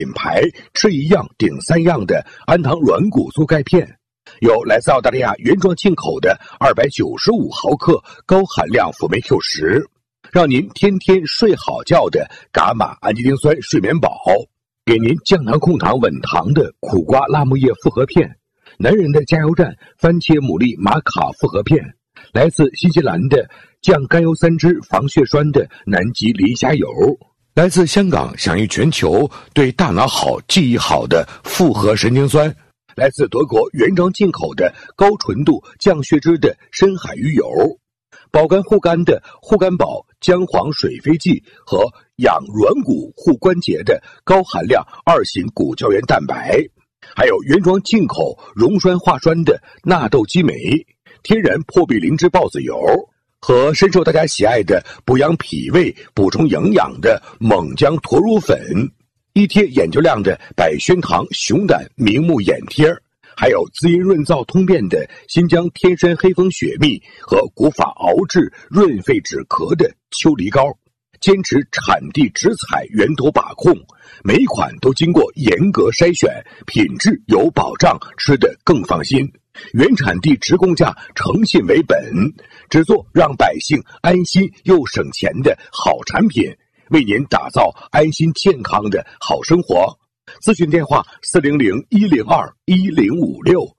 品牌吃一样顶三样的安糖软骨酥钙片，有来自澳大利亚原装进口的295毫克高含量辅酶 Q10，让您天天睡好觉的伽马氨基丁酸睡眠宝，给您降糖控糖稳糖的苦瓜辣木叶复合片，男人的加油站番茄牡蛎玛卡复合片，来自新西兰的降甘油三酯防血栓的南极磷虾油，来自香港享誉全球对大脑好记忆好的复合神经酸，来自德国原装进口的高纯度降血脂的深海鱼油，保肝护肝的护肝宝姜黄水飞剂和养软骨护关节的高含量2型骨胶原蛋白，还有原装进口溶栓化栓的纳豆激酶，天然破壁灵芝孢子油，和深受大家喜爱的补养脾胃补充营养的猛姜驼乳粉，一贴眼球亮的百宣堂熊胆明目眼贴，还有滋阴润燥通便的新疆天山黑蜂雪蜜和古法熬制润肺止咳的秋梨膏，坚持产地直采源头把控，每一款都经过严格筛选，品质有保障，吃得更放心。原产地直供价，诚信为本，只做让百姓安心又省钱的好产品，为您打造安心健康的好生活。咨询电话400-102-1056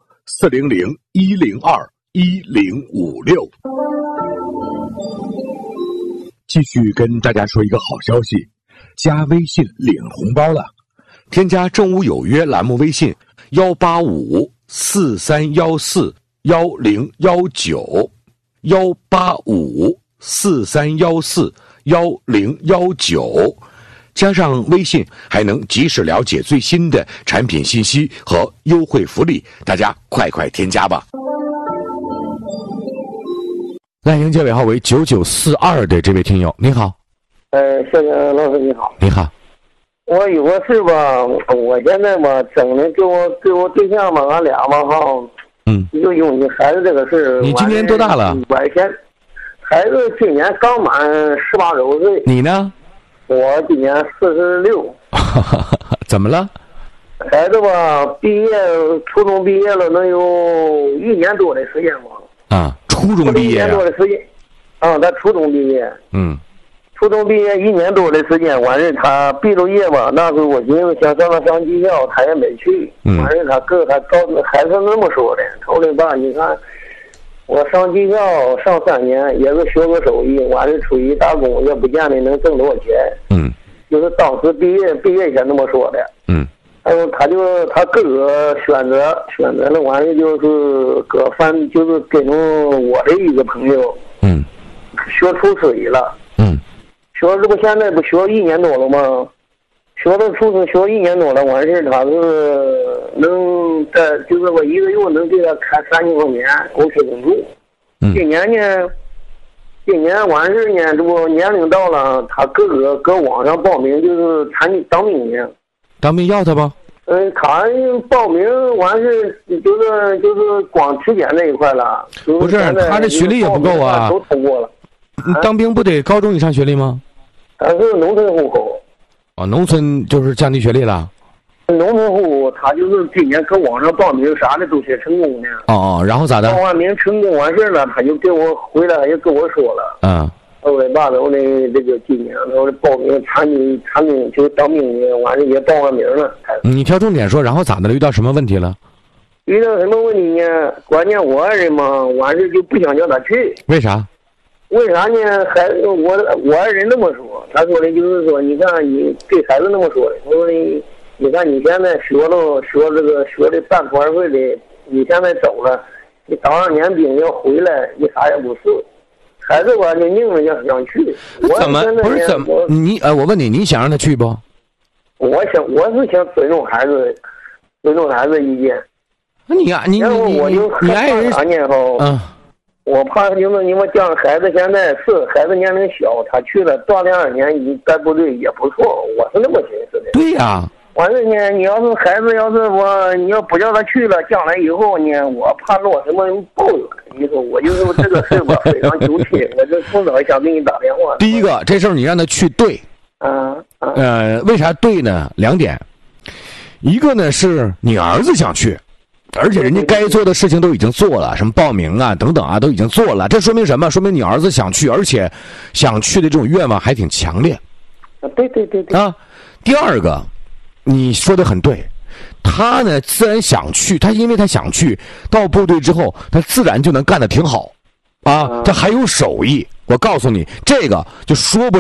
400-102-1056。继续跟大家说一个好消息，加微信领红包了。添加正午有约栏目微信18543141019 18543141019，加上微信还能及时了解最新的产品信息和优惠福利，大家快快添加吧。来迎接尾号为9942的这位听友，您好。 谢谢老师，你好。 你好。 我有个事吧，我现在吧，整的跟我对象吧，俺俩吧哈，就因为孩子这个事。 你今年多大了？ 孩子今年刚满18周岁。 你呢？ 我今年46。 怎么了？ 孩子吧，初中毕业了，能有1年多的时间吧。 啊，初中毕业 1年多的时间。啊，他初中毕业。初中毕业1年多的时间，完事他毕了业吧，那时候我寻思想让他上技校，他也没去。完事他告还是那么说的，头里吧，你看我上技校上3年，也是学个手艺，完事出去打工也不见得能挣多少钱。就是当时毕业前那么说的。还有他哥哥选择了，完事就是就是跟我的一个朋友，学厨师去了。学这不现在不学1年多了吗？学的厨师学1年多了，完事他是能在就是我1个月能给他开3000块钱公吃公住。今年完事呢，这不年龄到了，他哥哥搁网上报名，就是当兵去。 当兵要他吧？ 他报名完事就是光体检那一块了。 不是，他的学历也不够啊。 都通过了。 当兵不得高中以上学历吗？ 他是农村户口。 农村就是降低学历了。 农村户他就是今年搁网上报名啥的都写成功呢。 然后咋的？ 报完名成功完事了，他就给我回来也跟我说了。后来把我的这个今年我的报名参军就当兵去，完事也报完名了。 你挑重点说，然后咋的了？遇到什么问题了？ 遇到什么问题呢？关键我爱人嘛，完事就不想叫他去。 为啥？ 为啥呢？我爱人那么说，他说的就是说，你看你对孩子那么说的，他说的，你看你现在学的半途而废的，你现在走了，你当2年兵要回来，你啥也不是。孩子吧，就硬着想去。 怎么不是怎么？我问你，你想让他去不？ 我是想尊重孩子意见。 那你爱人啥年后？我怕就是你们讲孩子现在孩子年龄小，他去了锻炼2年，你在部队也不错，我是那么寻思的。 对呀。 完事呢，你要是孩子你要不叫他去了，将来以后呢，我怕落什么抱怨。你说我就是这个事吧，非常揪心，我这从早想给你打电话。 第一个，这事儿你让他去对。为啥对呢？2点。 一个呢是你儿子想去，而且人家该做的事情都已经做了，什么报名啊等等啊都已经做了，这说明什么？说明你儿子想去，而且想去的这种愿望还挺强烈。 对对对对啊，第二个，你说的很对，他呢自然想去，他因为他想去，到部队之后，他自然就能干得挺好，啊，他还有手艺。我告诉你，这个就说不